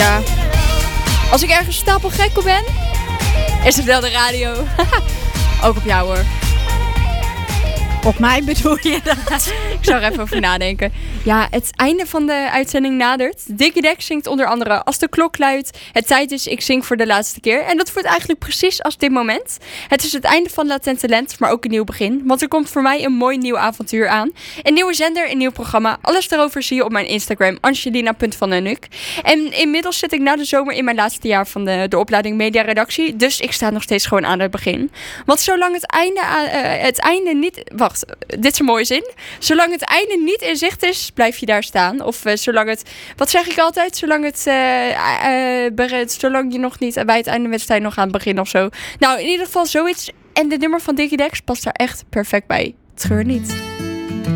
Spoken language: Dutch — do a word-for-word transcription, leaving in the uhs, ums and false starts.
Ja. Als ik ergens stapelgek op ben, is het wel de radio. Ook op jou hoor. Op mij bedoel je dat? Ik zou er even over nadenken. Ja, het einde van de uitzending nadert. Dickie Dex zingt onder andere Als de klok luidt. Het tijd is, ik zing voor de laatste keer. En dat voelt eigenlijk precies als dit moment. Het is het einde van Latent Talent, maar ook een nieuw begin. Want er komt voor mij een mooi nieuw avontuur aan. Een nieuwe zender, een nieuw programma. Alles daarover zie je op mijn Instagram, angelina punt van den Uyck. En inmiddels zit ik na de zomer in mijn laatste jaar van de, de opleiding mediaredactie. Dus ik sta nog steeds gewoon aan het begin. Want zolang het einde, uh, het einde niet... Wacht. Dit is een mooie zin. Zolang het einde niet in zicht is, blijf je daar staan. Of uh, zolang het... Wat zeg ik altijd? Zolang het... Uh, uh, be- zolang je nog niet bij het einde wedstrijd nog aan het begin of zo. Nou, in ieder geval zoiets. En de nummer van Dickie Dex past daar echt perfect bij. Treur niet.